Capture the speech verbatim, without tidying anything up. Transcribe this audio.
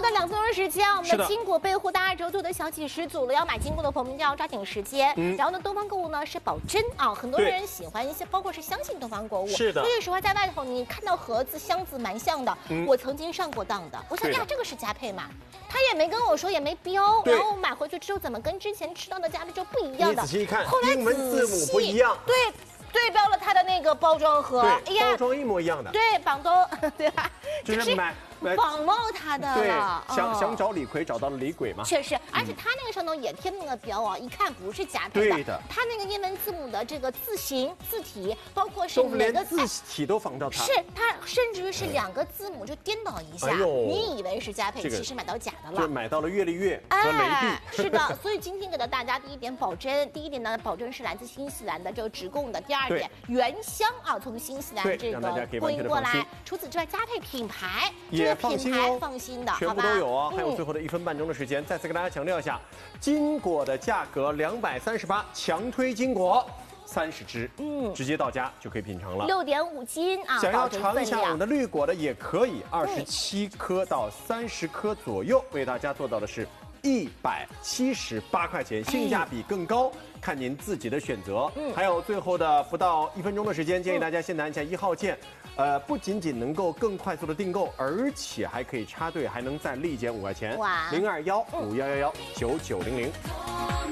到两分钟的时间，我们的金果备货大家周做的小启十组了，要买金果的朋友们一定要抓紧时间。嗯、然后呢，东方购物呢是保真啊，很多人喜欢一些，包括是相信东方购物。 是的。 说句实话，在外头你看到盒子、箱子蛮像的，嗯、我曾经上过当的。我想呀，这个是佳配嘛？他也没跟我说，也没标，然后我买回去之后，怎么跟之前吃到的佳配就不一样的？ 你仔细一看， 后来英文字母不一样。 对。 对标了它的那个包装盒， 对，包装一模一样的。 对，绑都对吧？ 就是买仿冒它的对， 了。 想想找李逵，找到了李鬼嘛。 确实，而且它那个上头也贴那个标啊，一看不是佳配的。 对的。 它那个英文字母的这个字形、字体，包括是每个字体都仿照它。 是它，甚至于是两个字母就颠倒一下，你以为是佳配，其实买到假的了。 就买到了月丽月和雷碧。 是的，所以今天给到大家第一点保真，第一点呢，保证是来自新西兰的这个直供的。第二点，原香啊，从新西兰这个供应过来。除此之外，佳配品牌也放心哦， 放心的， 全部都有哦。还有最后的一分半钟的时间，再次跟大家强调一下，金果的价格两百三十八，强推金果。 三十支，嗯，直接到家就可以品尝了。 六点五斤啊， 想要尝一下我们的绿果的也可以，二十七颗到三十颗左右，为大家做到的是一百七十八块钱，性价比更高，看您自己的选择。嗯，还有最后的不到一分钟的时间，建议大家先拿一下一号键。 呃，不仅仅能够更快速的订购，而且还可以插队，还能再立减五块钱。哇！零二幺五幺幺幺九九零零。